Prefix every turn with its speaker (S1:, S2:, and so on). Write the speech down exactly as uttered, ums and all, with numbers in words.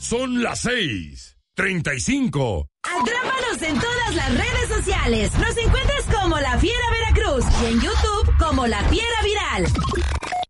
S1: Son las seis, treinta y cinco.
S2: Atrápanos en todas las redes sociales. Nos encuentras como La Fiera Veracruz y en YouTube como La Fiera Viral.